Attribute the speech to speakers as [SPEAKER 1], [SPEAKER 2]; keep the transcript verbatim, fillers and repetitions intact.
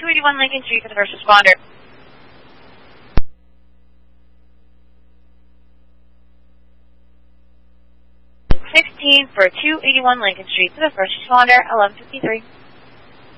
[SPEAKER 1] two eighty-one Lincoln Street for the first responder. sixteen for two eighty-one Lincoln Street for the first responder, eleven fifty-three.